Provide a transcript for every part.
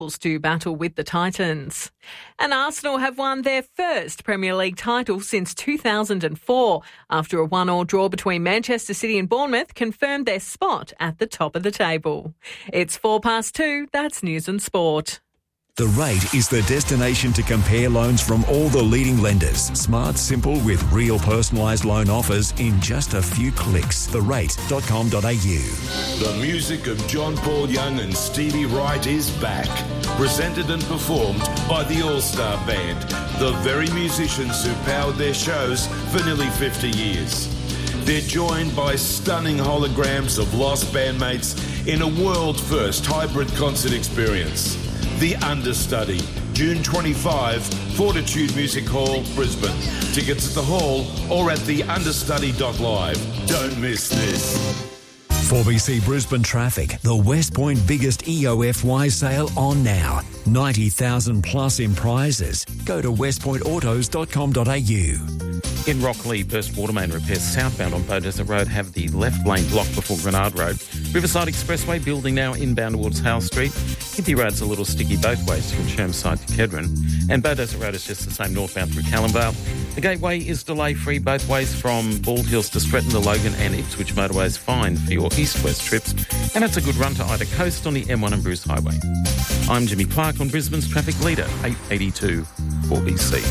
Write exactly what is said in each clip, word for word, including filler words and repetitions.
to battle with the Titans. And Arsenal have won their first Premier League title since two thousand four after a one-all draw between Manchester City and Bournemouth confirmed their spot at the top of the table. It's four past two. That's News and Sport. The Rate is the destination to compare loans from all the leading lenders. Smart, simple, with real personalised loan offers in just a few clicks. the rate dot com dot a u. The music of John Paul Young and Stevie Wright is back. Presented and performed by the All-Star Band, the very musicians who powered their shows for nearly fifty years. They're joined by stunning holograms of lost bandmates in a world-first hybrid concert experience. The Understudy, June twenty-fifth, Fortitude Music Hall, Brisbane. Tickets at the hall or at the understudy dot live. Don't miss this. four B C Brisbane Traffic, the West Point biggest E O F Y sale on now. ninety thousand plus in prizes. Go to west point autos dot com dot a u. In Rockley, burst water main repairs southbound on Beaudesert Road have the left lane blocked before Grenard Road. Riverside Expressway building now inbound towards Howell Street. Gympie Road's a little sticky both ways from Chermside to Kedron. And Beaudesert Road is just the same northbound through Callumvale. The Gateway is delay-free both ways from Bald Hills to Stretton, the Logan and Ipswich motorway is fine for your east-west trips. And it's a good run to either coast on the M one and Bruce Highway. I'm Jimmy Clark on Brisbane's Traffic Leader, eight eighty-two four B C.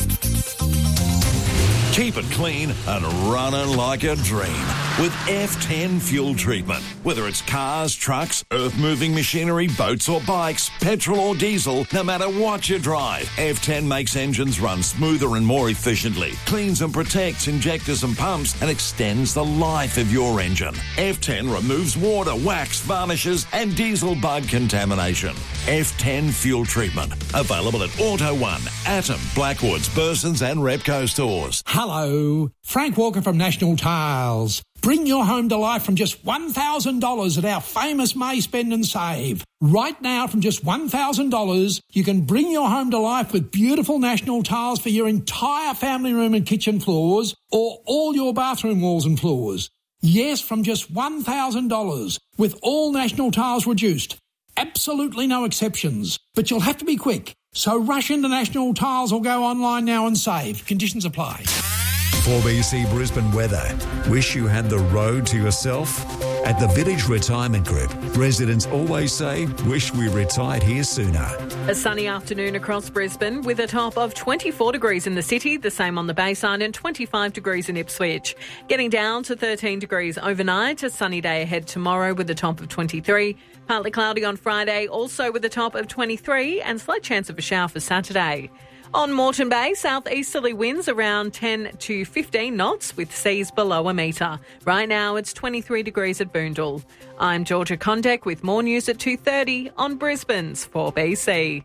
Keep it clean and running like a dream with F ten fuel treatment. Whether it's cars, trucks, earth-moving machinery, boats or bikes, petrol or diesel, no matter what you drive, F ten makes engines run smoother and more efficiently, cleans and protects injectors and pumps, and extends the life of your engine. F ten removes water, wax, varnishes, and diesel bug contamination. F ten fuel treatment. Available at Auto One, Atom, Blackwoods, Burson's and Repco stores. Hello, Frank Walker from National Tiles. Bring your home to life from just one thousand dollars at our famous May Spend and Save. Right now, from just one thousand dollars, you can bring your home to life with beautiful National Tiles for your entire family room and kitchen floors or all your bathroom walls and floors. Yes, from just one thousand dollars, with all National Tiles reduced. Absolutely no exceptions, but you'll have to be quick. So rush into National Tiles or go online now and save. Conditions apply. four B C Brisbane weather. Wish you had the road to yourself? At the Village Retirement Group, residents always say, wish we retired here sooner. A sunny afternoon across Brisbane with a top of twenty-four degrees in the city, the same on the Bayside, and twenty-five degrees in Ipswich. Getting down to thirteen degrees overnight, a sunny day ahead tomorrow with a top of twenty-three. Partly cloudy on Friday, also with a top of twenty-three, and slight chance of a shower for Saturday. On Moreton Bay, southeasterly winds around ten to fifteen knots with seas below a metre. Right now it's twenty-three degrees at Boondall. I'm Georgia Condek with more news at two thirty on Brisbane's four B C.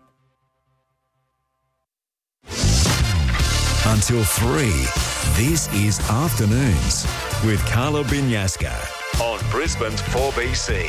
Until three, this is Afternoons with Carla Binyaska on Brisbane's four B C.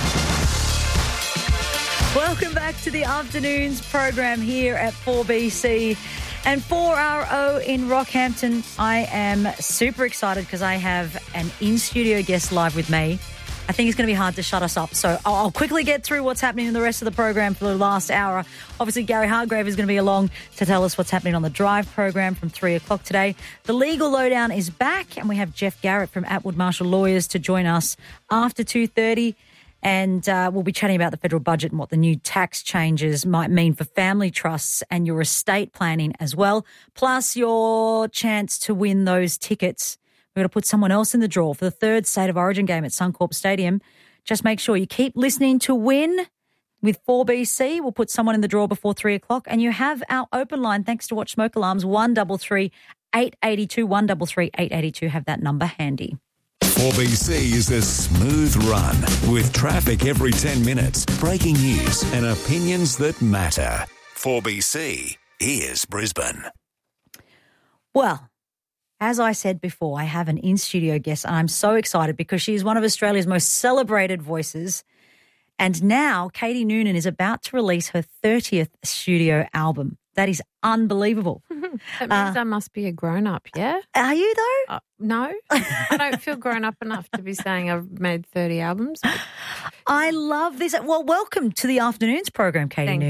Welcome back to the Afternoons program here at four B C and four R O in Rockhampton. I am super excited because I have an in-studio guest live with me. I think it's going to be hard to shut us up. So I'll quickly get through what's happening in the rest of the program for the last hour. Obviously, Gary Hargrave is going to be along to tell us what's happening on the Drive program from three o'clock today. The Legal Lowdown is back, and we have Jeff Garrett from Atwood Marshall Lawyers to join us after two thirty. And uh, we'll be chatting about the federal budget and what the new tax changes might mean for family trusts and your estate planning as well, plus your chance to win those tickets. We're going to put someone else in the draw for the third State of Origin game at Suncorp Stadium. Just make sure you keep listening to win with four B C. We'll put someone in the draw before three o'clock. And you have our open line, thanks to Watch Smoke Alarms, one three three, eight eight two, one three three, eight eight two. Have that number handy. four B C is a smooth run with traffic every ten minutes, breaking news and opinions that matter. four B C, here's Brisbane. Well, as I said before, I have an in-studio guest, and I'm so excited because she is one of Australia's most celebrated voices. And now Katie Noonan is about to release her thirtieth studio album. That is unbelievable. That means uh, I must be a grown-up, yeah? Are you, though? Uh, no. I don't feel grown up enough to be saying I've made thirty albums. I love this. Well, welcome to the afternoons program, Katie. Thank Noon.